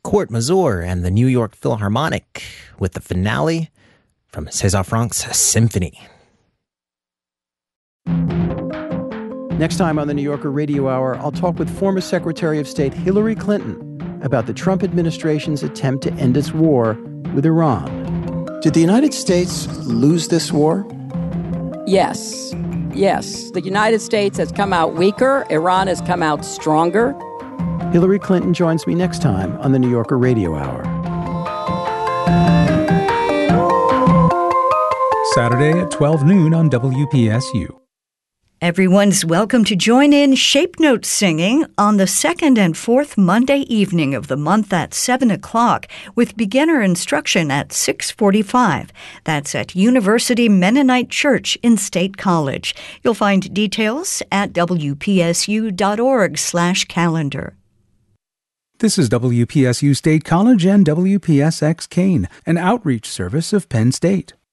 Court Mazur and the New York Philharmonic with the finale from César Franck's Symphony. Next time on the New Yorker Radio Hour, I'll talk with former Secretary of State Hillary Clinton about the Trump administration's attempt to end its war with Iran. Did the United States lose this war? Yes. Yes. The United States has come out weaker. Iran has come out stronger. Hillary Clinton joins me next time on the New Yorker Radio Hour. Saturday at 12 noon on WPSU. Everyone's welcome to join in Shape Note singing on the second and fourth Monday evening of the month at 7 o'clock with beginner instruction at 6:45. That's at University Mennonite Church in State College. You'll find details at wpsu.org/calendar. This is WPSU State College and WPSX Kane, an outreach service of Penn State.